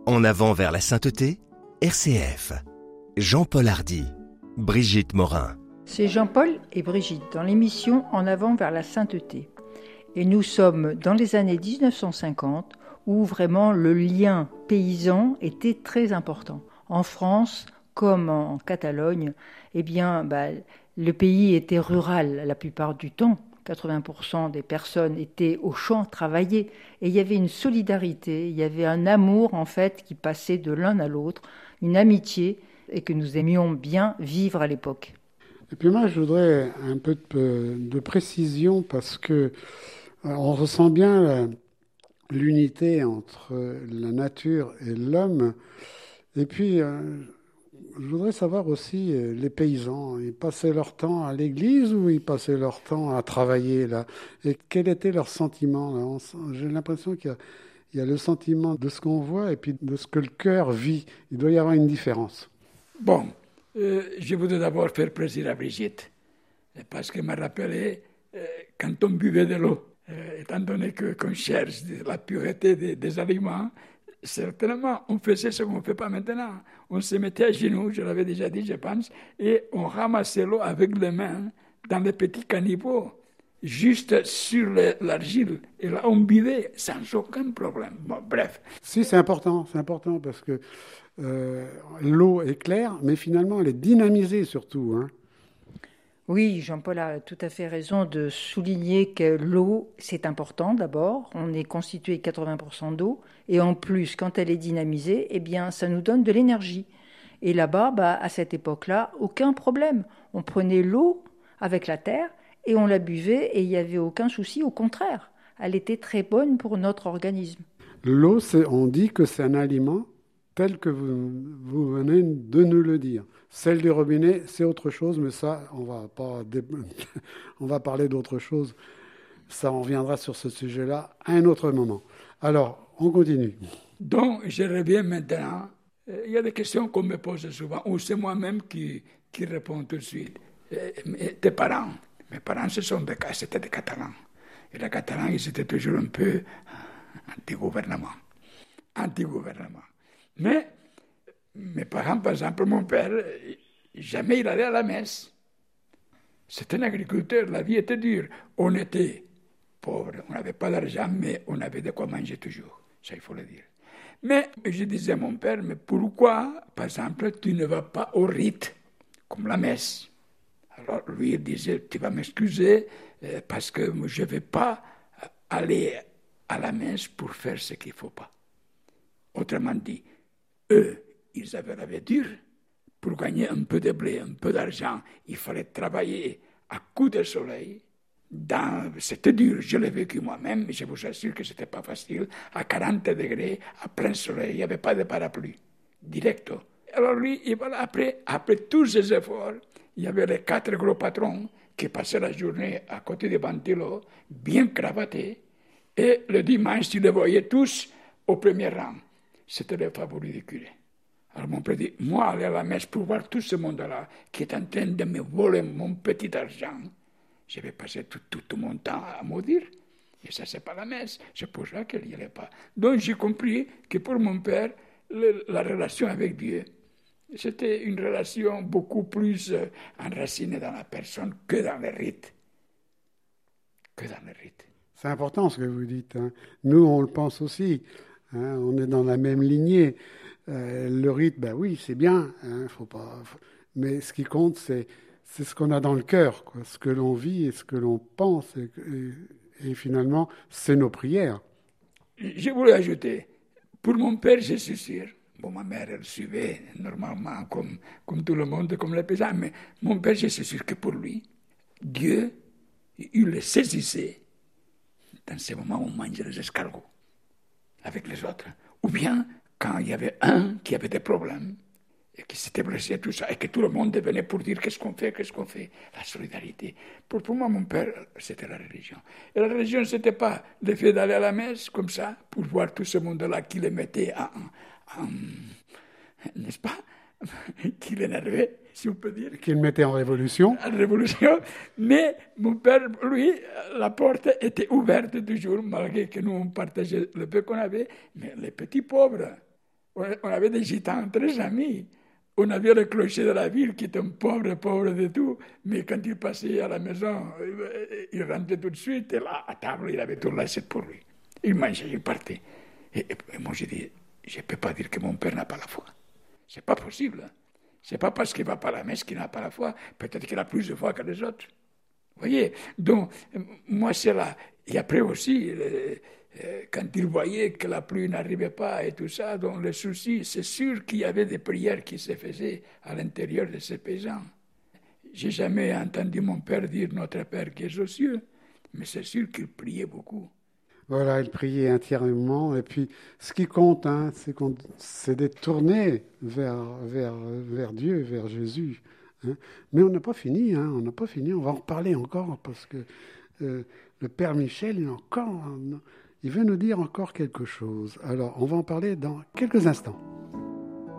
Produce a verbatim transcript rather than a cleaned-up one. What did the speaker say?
En avant vers la sainteté, R C F. Jean-Paul Hardy, Brigitte Morin. C'est Jean-Paul et Brigitte dans l'émission En avant vers la sainteté. Et nous sommes dans les années dix-neuf cent cinquante où vraiment le lien paysan était très important. En France, comme en Catalogne, eh bien, bah, le pays était rural la plupart du temps. quatre-vingts pour cent des personnes étaient au champ, travaillaient. Et il y avait une solidarité, il y avait un amour en fait qui passait de l'un à l'autre, une amitié et que nous aimions bien vivre à l'époque. Et puis moi, je voudrais un peu de, de précision parce que on ressent bien la, l'unité entre la nature et l'homme. Et puis, euh, je voudrais savoir aussi euh, les paysans. Ils passaient leur temps à l'église ou ils passaient leur temps à travailler là? Et quel était leur sentiment là? On, j'ai l'impression qu'il y a, il y a le sentiment de ce qu'on voit et puis de ce que le cœur vit. Il doit y avoir une différence. Bon, euh, je voudrais d'abord faire plaisir à Brigitte parce qu'elle m'a rappelé euh, quand on buvait de l'eau. Euh, étant donné que, qu'on cherche la pureté des, des aliments, certainement, on faisait ce qu'on ne fait pas maintenant. On se mettait à genoux, je l'avais déjà dit, je pense, et on ramassait l'eau avec les mains dans les petits caniveaux, juste sur le, l'argile. Et là, on buvait sans aucun problème. Bon, bref. Si, c'est important, c'est important parce que euh, l'eau est claire, mais finalement, elle est dynamisée surtout, hein. Oui, Jean-Paul a tout à fait raison de souligner que l'eau, c'est important d'abord. On est constitué quatre-vingts pour cent d'eau. Et en plus, quand elle est dynamisée, eh bien, ça nous donne de l'énergie. Et là-bas, bah, à cette époque-là, aucun problème. On prenait l'eau avec la terre et on la buvait et il n'y avait aucun souci. Au contraire, elle était très bonne pour notre organisme. L'eau, c'est, on dit que c'est un aliment tel que vous, vous venez de nous le dire. Celle du robinet, c'est autre chose, mais ça, on va pas dé... on va parler d'autre chose. Ça, on reviendra sur ce sujet-là à un autre moment. Alors, on continue. Donc, je reviens maintenant. Il y a des questions qu'on me pose souvent, ou c'est moi-même qui, qui réponds tout de suite. Tes parents, mes parents, ce sont des, c'était des Catalans. Et les Catalans, ils étaient toujours un peu anti-gouvernement. Anti-gouvernement. Mais mes parents, par exemple, mon père, jamais il allait à la messe. C'était un agriculteur, la vie était dure. On était pauvres, on n'avait pas d'argent, mais on avait de quoi manger toujours. Ça, il faut le dire. Mais je disais à mon père, mais pourquoi, par exemple, tu ne vas pas au rite, comme la messe? Alors lui, il disait, tu vas m'excuser, parce que je ne vais pas aller à la messe pour faire ce qu'il ne faut pas. Autrement dit, eux, ils avaient la vie dure. Pour gagner un peu de blé, un peu d'argent, il fallait travailler à coups de soleil. Dans... C'était dur, je l'ai vécu moi-même, mais je vous assure que ce n'était pas facile. À quarante degrés, à plein soleil, il n'y avait pas de parapluie. Directo. Alors lui, et voilà, après, après tous ces efforts, il y avait les quatre gros patrons qui passaient la journée à côté des ventilos, bien cravatés, et le dimanche, ils les voyaient tous au premier rang. C'était le favori du curé. Alors mon père dit, moi, aller à la messe pour voir tout ce monde-là qui est en train de me voler mon petit argent, je vais passer tout, tout, tout mon temps à maudire. Et ça, c'est pas la messe. C'est pour ça qu'il n'y allait pas. Donc j'ai compris que pour mon père, le, la relation avec Dieu, c'était une relation beaucoup plus euh, enracinée dans la personne que dans les rites. Que dans les rites. C'est important ce que vous dites, hein. Nous, on le pense aussi. Hein, on est dans la même lignée. Euh, le rite, ben oui, c'est bien. Hein, faut pas, faut... Mais ce qui compte, c'est, c'est ce qu'on a dans le cœur, quoi, ce que l'on vit et ce que l'on pense. Et, et, et finalement, c'est nos prières. Je voulais ajouter, pour mon père, je suis sûr, bon, ma mère, elle suivait normalement comme, comme tout le monde, comme les paysans, mais mon père, je suis sûr que pour lui, Dieu, il le saisissait dans ces moments où on mangeait les escargots avec les autres. Ou bien quand il y avait un qui avait des problèmes et qui s'était blessé, tout ça, et que tout le monde venait pour dire qu'est-ce qu'on fait, qu'est-ce qu'on fait. La solidarité. Pour, pour moi, mon père, c'était la religion. Et la religion, ce n'était pas le fait d'aller à la messe, comme ça, pour voir tout ce monde-là qui le mettait en, en n'est-ce pas, qui l'énervait, si on peut dire. Qui le mettait en révolution. En révolution. Mais mon père, lui, la porte était ouverte toujours, malgré que nous, on partageait le peu qu'on avait. Mais les petits pauvres, on avait des gitans très amis. On avait le clocher de la ville qui était un pauvre, pauvre de tout, mais quand il passait à la maison, il rentrait tout de suite, et là, à table, il avait tout l'assiette pour lui. Il mangeait, il partait. Et, et moi, j'ai dit, je ne peux pas dire que mon père n'a pas la foi. Ce n'est pas possible. Ce n'est pas parce qu'il ne va pas à la messe qu'il n'a pas la foi. Peut-être qu'il a plus de foi que les autres. Vous voyez? Donc, moi, c'est là. Et après aussi, le, quand il voyait que la pluie n'arrivait pas et tout ça, donc le souci, c'est sûr qu'il y avait des prières qui se faisaient à l'intérieur de ces paysans. J'ai jamais entendu mon père dire « Notre Père qui es aux cieux », mais c'est sûr qu'il priait beaucoup. Voilà, il priait entièrement. Et puis, ce qui compte, hein, c'est, qu'on, c'est d'être tourné vers, vers, vers Dieu, vers Jésus. Hein. Mais on n'a pas fini, hein, on n'a pas fini. On va en reparler encore parce que euh, le Père Michel, il, encore, il veut nous dire encore quelque chose. Alors, on va en parler dans quelques instants.